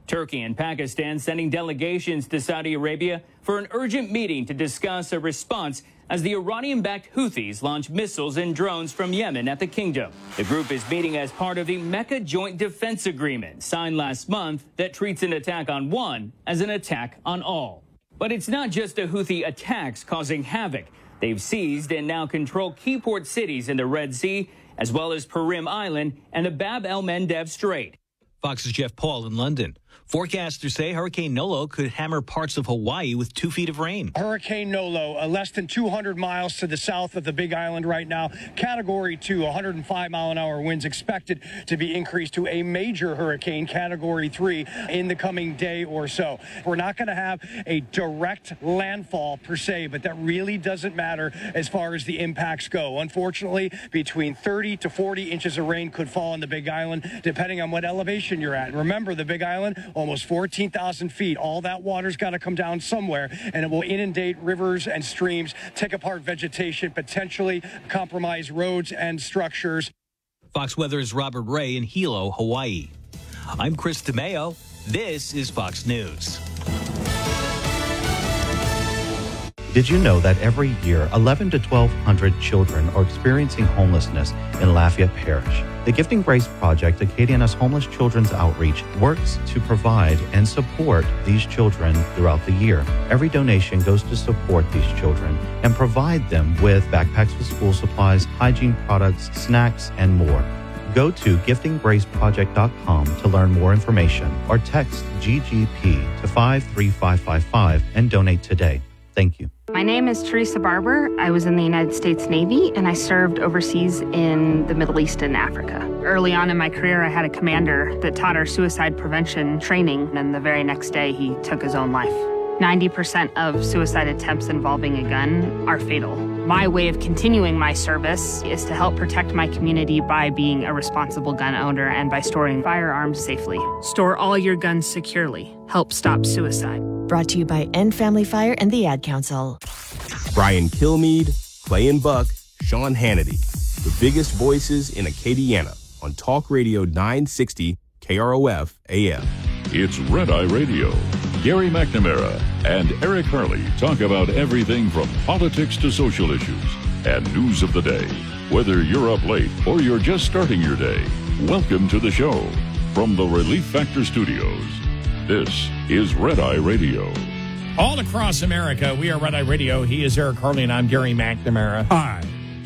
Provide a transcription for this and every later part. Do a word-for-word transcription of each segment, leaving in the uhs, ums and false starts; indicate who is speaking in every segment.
Speaker 1: Turkey and Pakistan sending delegations to Saudi Arabia for an urgent meeting to discuss a response as the Iranian-backed Houthis launch missiles and drones from Yemen at the kingdom. The group is meeting as part of the Mecca Joint Defense Agreement signed last month that treats an attack on one as an attack on all. But it's not just the Houthi attacks causing havoc. They've seized and now control key port cities in the Red Sea, as well as Purim Island and the Bab el-Mandeb Strait.
Speaker 2: Fox's Jeff Paul in London. Forecasters say Hurricane Nolo could hammer parts of Hawaii with two feet of rain.
Speaker 3: Hurricane Nolo, uh, less than two hundred miles to the south of the Big Island right now. Category two, one hundred five mile an hour winds expected to be increased to a major hurricane, Category three, in the coming day or so. We're not going to have a direct landfall per se, but that really doesn't matter as far as the impacts go. Unfortunately, between thirty to forty inches of rain could fall on the Big Island, depending on what elevation you're at. And remember, the Big Island, almost fourteen thousand feet. All that water's got to come down somewhere, and it will inundate rivers and streams, take apart vegetation, potentially compromise roads and structures.
Speaker 2: Fox Weather's Robert Ray in Hilo, Hawaii. I'm Chris DeMeo. This is Fox News.
Speaker 4: Did you know that every year, eleven to twelve hundred children are experiencing homelessness in Lafayette Parish? The Gifting Grace Project, Acadiana's Homeless Children's Outreach, works to provide and support these children throughout the year. Every donation goes to support these children and provide them with backpacks with school supplies, hygiene products, snacks, and more. Go to gifting grace project dot com to learn more information or text G G P to five three five five five and donate today. Thank you.
Speaker 5: My name is Teresa Barber. I was in the United States Navy, and I served overseas in the Middle East and Africa. Early on in my career, I had a commander that taught our suicide prevention training, and the very next day, he took his own life. ninety percent of suicide attempts involving a gun are fatal. My way of continuing my service is to help protect my community by being a responsible gun owner and by storing firearms safely. Store all your guns securely. Help stop suicide.
Speaker 6: Brought to you by End Family Fire and the Ad Council.
Speaker 7: Brian Kilmeade, Clay and Buck, Sean Hannity. The biggest voices in Acadiana on Talk Radio nine sixty K R O F A M.
Speaker 8: It's Red Eye Radio. Gary McNamara and Eric Harley talk about everything from politics to social issues and news of the day. Whether you're up late or you're just starting your day, welcome to the show. From the Relief Factor Studios, this is Red Eye Radio.
Speaker 9: All across America, we are Red Eye Radio. He is Eric Harley, and I'm Gary McNamara.
Speaker 10: Hi.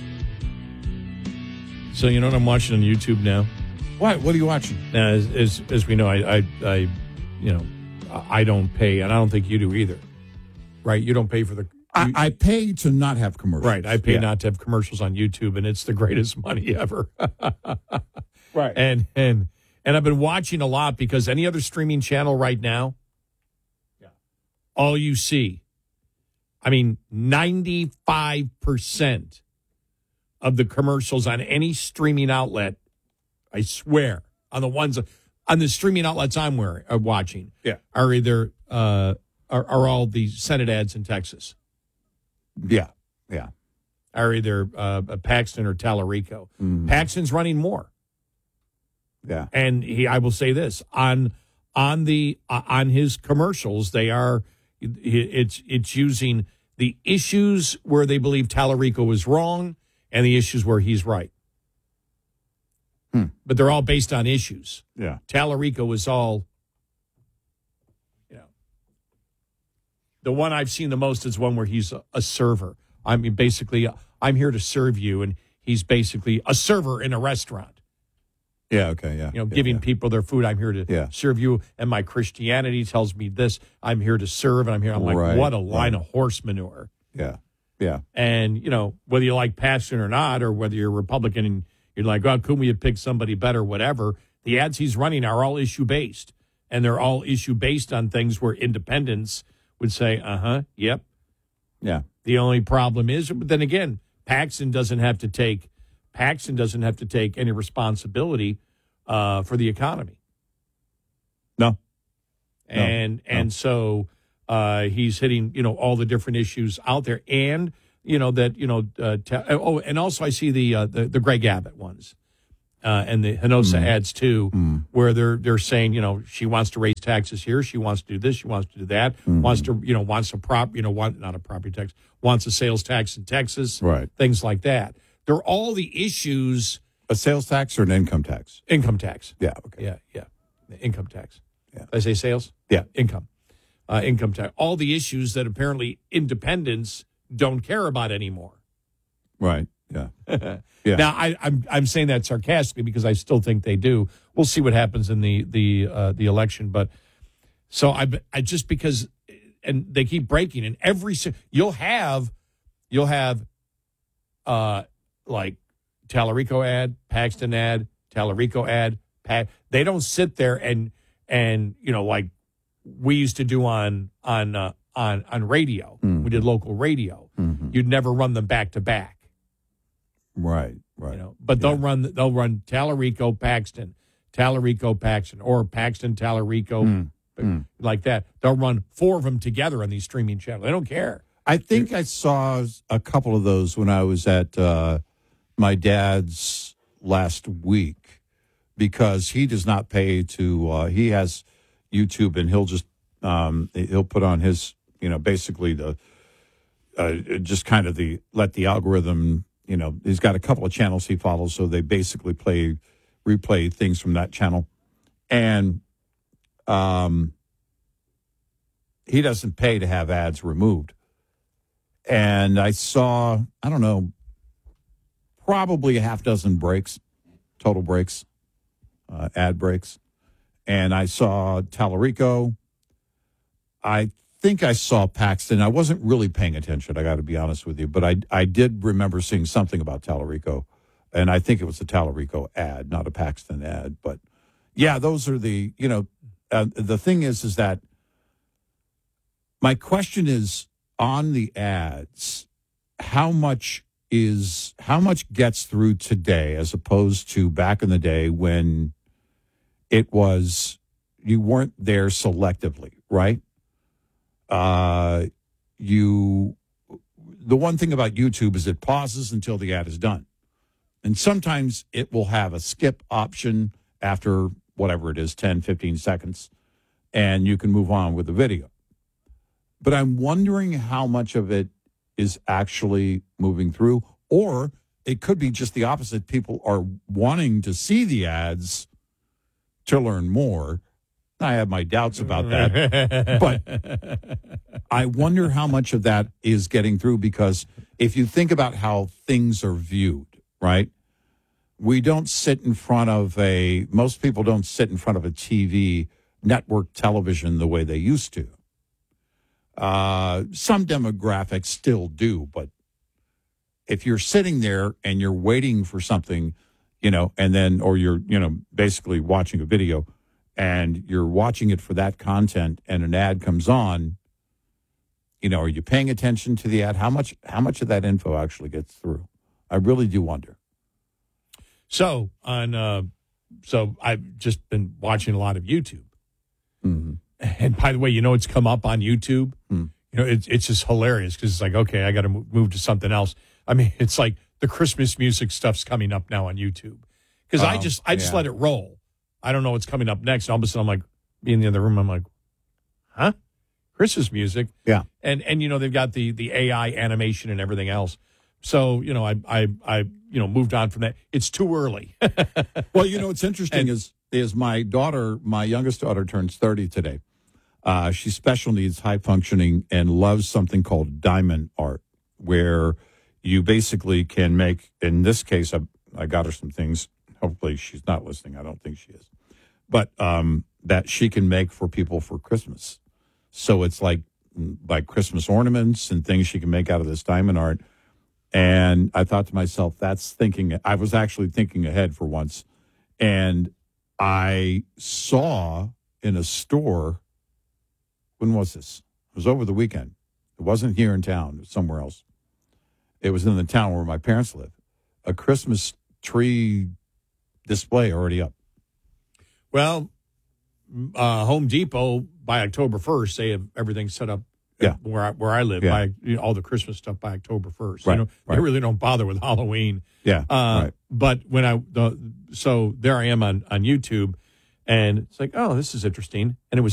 Speaker 9: So you know what I'm watching on YouTube now?
Speaker 10: What? What are you watching?
Speaker 9: Uh, as, as as we know, I, I, I, you know, I don't pay, and I don't think you do either, right? You don't pay for the... You,
Speaker 10: I, I pay to not have commercials.
Speaker 9: Right, I pay
Speaker 10: yeah.
Speaker 9: not to have commercials on YouTube, and it's the greatest money ever.
Speaker 10: Right.
Speaker 9: And, and, and I've been watching a lot because any other streaming channel right now, yeah, all you see, I mean, ninety-five percent of the commercials on any streaming outlet, I swear, on the ones... on the streaming outlets I'm wearing, uh, watching,
Speaker 10: yeah,
Speaker 9: are either uh, are, are all the Senate ads in Texas.
Speaker 10: Yeah, yeah.
Speaker 9: Are either uh, Paxton or Tallarico. Mm. Paxton's running more.
Speaker 10: Yeah,
Speaker 9: and he, I will say this on on the uh, on his commercials, they are it's it's using the issues where they believe Tallarico was wrong and the issues where he's right. Hmm. But they're all based on issues.
Speaker 10: Yeah.
Speaker 9: Tallarico is all, you know, the one I've seen the most is one where he's a, a server. I mean, basically, I'm here to serve you, and he's basically a server in a restaurant.
Speaker 10: Yeah, okay, yeah.
Speaker 9: You know,
Speaker 10: yeah,
Speaker 9: giving
Speaker 10: yeah.
Speaker 9: people their food. I'm here to
Speaker 10: yeah.
Speaker 9: serve you, and my Christianity tells me this. I'm here to serve, and I'm here. I'm like,
Speaker 10: right,
Speaker 9: what a line
Speaker 10: right.
Speaker 9: of horse manure.
Speaker 10: Yeah, yeah.
Speaker 9: And, you know, whether you like Paxton or not, or whether you're Republican and you're like, oh, couldn't we have picked somebody better, whatever. The ads he's running are all issue-based, and they're all issue-based on things where independents would say, uh-huh, yep.
Speaker 10: Yeah.
Speaker 9: The only problem is, but then again, Paxton doesn't have to take Paxton doesn't have to take any responsibility uh, for the economy.
Speaker 10: No.
Speaker 9: And
Speaker 10: no.
Speaker 9: and
Speaker 10: no.
Speaker 9: so uh, he's hitting, you know, all the different issues out there, and you know that you know. Uh, t- oh, and also I see the uh, the, the Greg Abbott ones. uh, and the Hinosa
Speaker 10: Mm.
Speaker 9: ads too,
Speaker 10: Mm.
Speaker 9: where they're they're saying, you know, she wants to raise taxes here, she wants to do this, she wants to do that,
Speaker 10: Mhm.
Speaker 9: wants to, you know, wants a prop, you know, want not a property tax, wants a sales tax in Texas,
Speaker 10: Right.
Speaker 9: things like that. They're all the issues.
Speaker 10: A sales tax or an income tax?
Speaker 9: Income tax.
Speaker 10: Yeah. Okay.
Speaker 9: Yeah, yeah. The income tax.
Speaker 10: Yeah.
Speaker 9: Did I say sales?
Speaker 10: Yeah.
Speaker 9: Income. Uh, income tax. All the issues that apparently independents don't care about anymore.
Speaker 10: Right. Yeah. Yeah.
Speaker 9: Now, I, I'm I'm saying that sarcastically because I still think they do. We'll see what happens in the the uh, the election, but so I I just because and they keep breaking and every si- you'll have you'll have uh like Tallarico ad, Paxton ad, Tallarico ad. Pa- they don't sit there and and you know like we used to do on on uh, on on radio.
Speaker 10: Mm.
Speaker 9: We did local radio.
Speaker 10: Mhm.
Speaker 9: You'd never run them back to back.
Speaker 10: Right. Right.
Speaker 9: You know, but they'll run they'll run Tallarico Paxton, Tallarico Paxton, or Paxton Tallarico,
Speaker 10: Mm. Mm.
Speaker 9: like that. They'll run four of them together on these streaming channels. They don't care.
Speaker 10: I think I saw a couple of those when I was at uh, my dad's last week because he does not pay to. Uh, he has YouTube and he'll just um, he'll put on his you know basically the uh, just kind of the let the algorithm. You know, he's got a couple of channels he follows, so they basically play, replay things from that channel. And um, he doesn't pay to have ads removed. And I saw, I don't know, probably a half dozen breaks, total breaks, uh, ad breaks. And I saw Tallarico. I think I saw Paxton. I wasn't really paying attention, I got to be honest with you, but I I did remember seeing something about Tallarico, and I think it was a Tallarico ad, not a Paxton ad. But yeah, those are the you know uh, the thing is is that my question is on the ads, how much is how much gets through today as opposed to back in the day when it was you weren't there selectively, right? Uh, you, the one thing about YouTube is it pauses until the ad is done. And sometimes it will have a skip option after whatever it is, ten, fifteen seconds, and you can move on with the video. But I'm wondering how much of it is actually moving through, or it could be just the opposite. People are wanting to see the ads to learn more. I have my doubts about that, but I wonder how much of that is getting through because if you think about how things are viewed, right? We don't sit in front of a, most people don't sit in front of a T V, network television the way they used to. Uh, some demographics still do, but if you're sitting there and you're waiting for something, you know, and then, or you're, you know, basically watching a video, and you're watching it for that content and an ad comes on, you know, are you paying attention to the ad? How much how much of that info actually gets through? I really do wonder.
Speaker 9: So on uh so I've just been watching a lot of YouTube.
Speaker 10: Mm-hmm.
Speaker 9: And by the way, you know it's come up on YouTube?
Speaker 10: Mm.
Speaker 9: You know, it's it's just hilarious because it's like, okay, I got to move to something else. I mean, it's like the Christmas music stuff's coming up now on YouTube. Because
Speaker 10: Oh,
Speaker 9: I just I just
Speaker 10: yeah.
Speaker 9: let it roll. I don't know what's coming up next. And all of a sudden, I'm like, be in the other room. I'm like, huh? Christmas music.
Speaker 10: Yeah.
Speaker 9: And, and you know, they've got the, the A I animation and everything else. So, you know, I, I, I, you know, moved on from that. It's too early.
Speaker 10: Well, you know, what's interesting
Speaker 9: And-
Speaker 10: is, is my daughter, my youngest daughter turns thirty today. Uh, she's special needs, high functioning, and loves something called diamond art, where you basically can make, in this case, I, I got her some things. Hopefully she's not listening. I don't think she is. But um, that she can make for people for Christmas. So it's like, like Christmas ornaments and things she can make out of this diamond art. And I thought to myself, that's thinking, I was actually thinking ahead for once. And I saw in a store, when was this? It was over the weekend. It wasn't here in town, it was somewhere else. It was in the town where my parents live. A Christmas tree display already up.
Speaker 9: Well, uh, Home Depot by October first, they have everything set up
Speaker 10: Yeah.
Speaker 9: where I, where I live,
Speaker 10: Yeah.
Speaker 9: by you know, all the Christmas stuff by October first.
Speaker 10: Right,
Speaker 9: You know,
Speaker 10: right.
Speaker 9: they really don't bother with Halloween.
Speaker 10: Yeah,
Speaker 9: Uh,
Speaker 10: right.
Speaker 9: But when I the, so there I am on on YouTube, and it's like, oh, this is interesting, and it was